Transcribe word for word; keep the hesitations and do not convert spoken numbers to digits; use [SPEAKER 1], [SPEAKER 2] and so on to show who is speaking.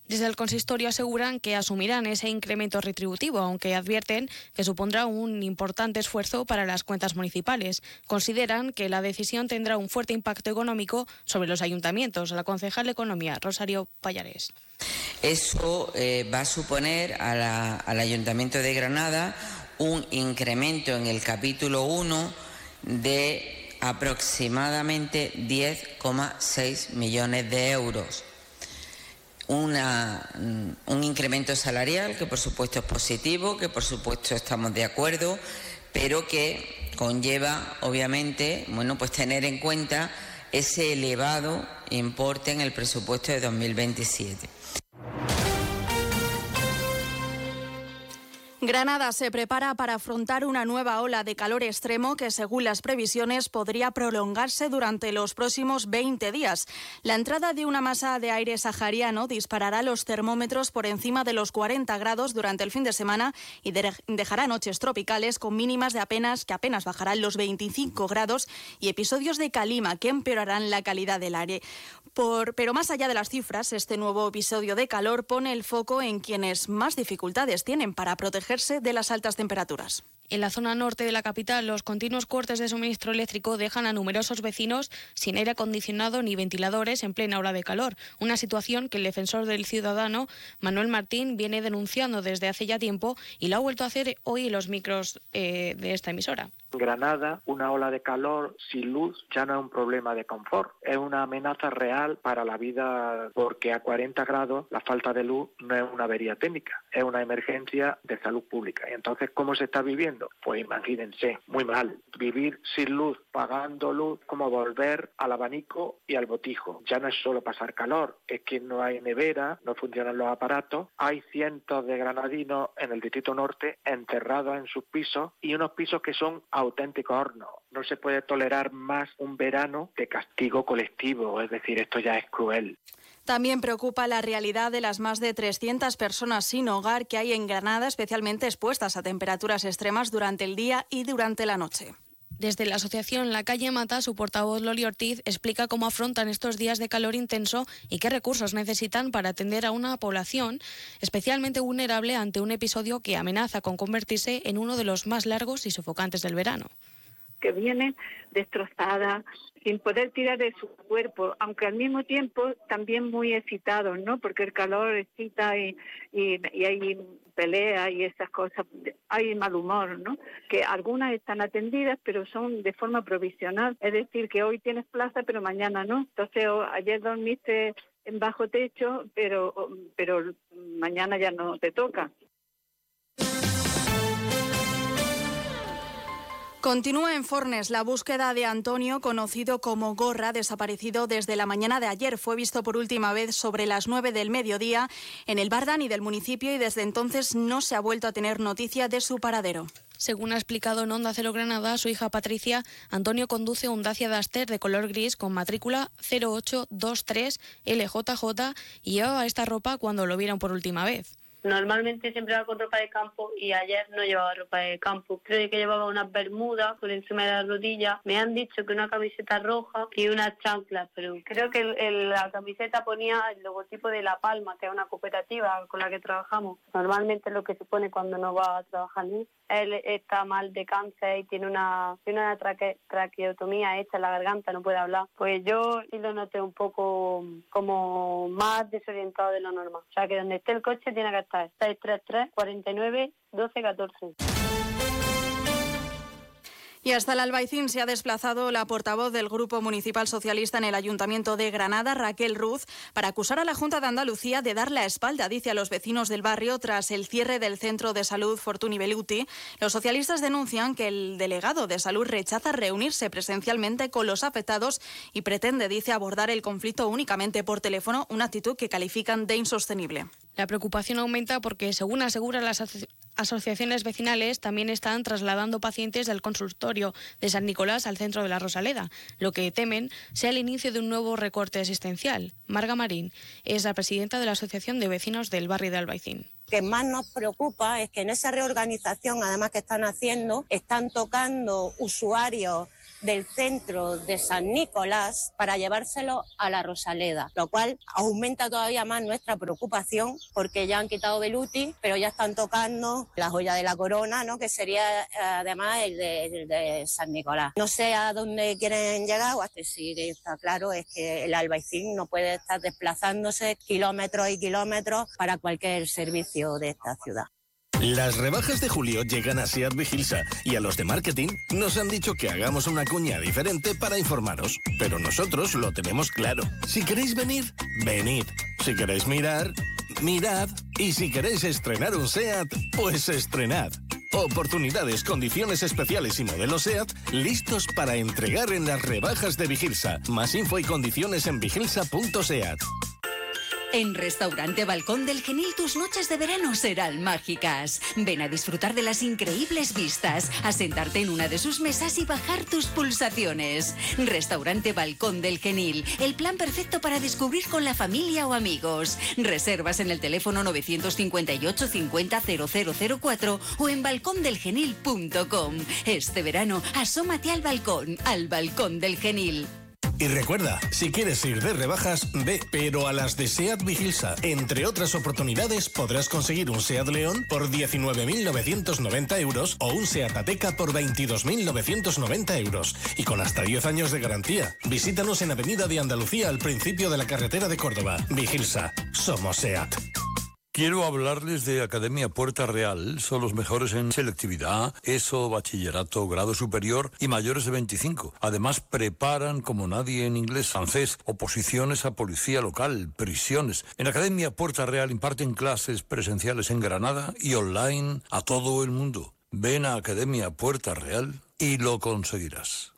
[SPEAKER 1] Desde el consistorio aseguran que asumirán ese incremento retributivo, aunque advierten que supondrá un importante esfuerzo para las cuentas municipales. Consideran que la decisión tendrá un fuerte impacto económico sobre los ayuntamientos. La concejal de Economía, Rosario Pallares.
[SPEAKER 2] Eso eh, va a suponer a la, al Ayuntamiento de Granada un incremento en el capítulo uno de aproximadamente diez coma seis millones de euros. Una, un incremento salarial que por supuesto es positivo, que por supuesto estamos de acuerdo, pero que conlleva obviamente, bueno, pues tener en cuenta ese elevado importe en el presupuesto de dos mil veintisiete.
[SPEAKER 3] Granada se prepara para afrontar una nueva ola de calor extremo que, según las previsiones, podría prolongarse durante los próximos veinte días. La entrada de una masa de aire sahariano disparará los termómetros por encima de los cuarenta grados durante el fin de semana y de- dejará noches tropicales con mínimas de apenas que apenas bajarán los veinticinco grados y episodios de calima que empeorarán la calidad del aire. Por, pero más allá de las cifras, este nuevo episodio de calor pone el foco en quienes más dificultades tienen para protegerse de las altas temperaturas.
[SPEAKER 1] En la zona norte de la capital, los continuos cortes de suministro eléctrico dejan a numerosos vecinos sin aire acondicionado ni ventiladores en plena ola de calor. Una situación que el defensor del ciudadano, Manuel Martín, viene denunciando desde hace ya tiempo y lo ha vuelto a hacer hoy en los micros eh, de esta emisora.
[SPEAKER 4] En Granada, una ola de calor sin luz ya no es un problema de confort, es una amenaza real para la vida, porque a cuarenta grados la falta de luz no es una avería técnica, es una emergencia de salud pública. Y entonces, ¿cómo se está viviendo? Pues imagínense, muy mal. Vivir sin luz, pagando luz, como volver al abanico y al botijo. Ya no es solo pasar calor, es que no hay nevera, no funcionan los aparatos, hay cientos de granadinos en el Distrito Norte encerrados en sus pisos y unos pisos que son auténticos hornos. No se puede tolerar más un verano de castigo colectivo, es decir, esto ya es cruel.
[SPEAKER 3] También preocupa la realidad de las más de trescientas personas sin hogar que hay en Granada, especialmente expuestas a temperaturas extremas durante el día y durante la noche.
[SPEAKER 1] Desde la asociación La Calle Mata, su portavoz Loli Ortiz explica cómo afrontan estos días de calor intenso y qué recursos necesitan para atender a una población especialmente vulnerable ante un episodio que amenaza con convertirse en uno de los más largos y sofocantes del verano.
[SPEAKER 5] Que vienen destrozadas, sin poder tirar de su cuerpo, aunque al mismo tiempo también muy excitados, ¿no? Porque el calor excita y, y, y hay pelea y esas cosas, hay mal humor, ¿no? Que algunas están atendidas, pero son de forma provisional, es decir, que hoy tienes plaza, pero mañana no. Entonces, ayer dormiste en bajo techo, pero, pero mañana ya no te toca.
[SPEAKER 3] Continúa en Fornes la búsqueda de Antonio, conocido como Gorra, desaparecido desde la mañana de ayer. Fue visto por última vez sobre las nueve del mediodía en el bar Dani del municipio y desde entonces no se ha vuelto a tener noticia de su paradero.
[SPEAKER 1] Según ha explicado en Onda Cero Granada su hija Patricia, Antonio conduce un Dacia Duster de color gris con matrícula cero ocho dos tres L J J y llevaba esta ropa cuando lo vieron por última vez.
[SPEAKER 6] Normalmente siempre va con ropa de campo y ayer no llevaba ropa de campo. Creo que llevaba unas bermudas por encima de la rodilla. Me han dicho que una camiseta roja y unas chanclas, pero creo que el, el, la camiseta ponía el logotipo de La Palma, que es una cooperativa con la que trabajamos. Normalmente es lo que se pone cuando no va a trabajar. Él está mal de cáncer y tiene una, tiene una traque, traqueotomía hecha en la garganta, no puede hablar. Pues yo sí lo noté un poco como más desorientado de lo normal. O sea, que donde esté el coche tiene que estar seis tres tres, cuarenta y nueve, doce, catorce.
[SPEAKER 3] Y hasta el Albaicín se ha desplazado la portavoz del Grupo Municipal Socialista en el Ayuntamiento de Granada, Raquel Ruz, para acusar a la Junta de Andalucía de dar la espalda, dice, a los vecinos del barrio tras el cierre del Centro de Salud Fortuny Belluti. Los socialistas denuncian que el delegado de Salud rechaza reunirse presencialmente con los afectados y pretende, dice, abordar el conflicto únicamente por teléfono, una actitud que califican de insostenible.
[SPEAKER 1] La preocupación aumenta porque, según aseguran las aso- asociaciones vecinales, también están trasladando pacientes del consultorio de San Nicolás al centro de la Rosaleda, lo que temen sea el inicio de un nuevo recorte asistencial. Marga Marín es la presidenta de la Asociación de Vecinos del barrio de Albaicín.
[SPEAKER 7] Lo que más nos preocupa es que en esa reorganización, además que están haciendo, están tocando usuarios del centro de San Nicolás para llevárselo a la Rosaleda, lo cual aumenta todavía más nuestra preocupación porque ya han quitado Beluti, pero ya están tocando la joya de la corona, ¿no? Que sería eh, además el de, el de San Nicolás. No sé a dónde quieren llegar, o hasta sí que está claro es que el Albaicín no puede estar desplazándose kilómetros y kilómetros para cualquier servicio de esta ciudad.
[SPEAKER 8] Las rebajas de julio llegan a SEAT Vigilsa y a los de marketing nos han dicho que hagamos una cuña diferente para informaros. Pero nosotros lo tenemos claro. Si queréis venir, venid. Si queréis mirar, mirad. Y si queréis estrenar un SEAT, pues estrenad. Oportunidades, condiciones especiales y modelos SEAT listos para entregar en las rebajas de Vigilsa. Más info y condiciones en vigilsa punto seat.
[SPEAKER 9] En Restaurante Balcón del Genil tus noches de verano serán mágicas. Ven a disfrutar de las increíbles vistas, a sentarte en una de sus mesas y bajar tus pulsaciones. Restaurante Balcón del Genil, el plan perfecto para descubrir con la familia o amigos. Reservas en el teléfono nueve cinco ocho cincuenta cero cero cero cuatro o en balcón del genil punto com. Este verano, asómate al balcón, al Balcón del Genil.
[SPEAKER 8] Y recuerda, si quieres ir de rebajas, ve, pero a las de SEAT Vigilsa. Entre otras oportunidades, podrás conseguir un SEAT León por diecinueve mil novecientos noventa euros o un SEAT Ateca por veintidós mil novecientos noventa euros. Y con hasta diez años de garantía. Visítanos en Avenida de Andalucía, al principio de la carretera de Córdoba. Vigilsa, somos SEAT.
[SPEAKER 10] Quiero hablarles de Academia Puerta Real. Son los mejores en selectividad, ESO, bachillerato, grado superior y mayores de veinticinco. Además, preparan como nadie en inglés, francés, oposiciones a policía local, prisiones. En Academia Puerta Real imparten clases presenciales en Granada y online a todo el mundo. Ven a Academia Puerta Real y lo conseguirás.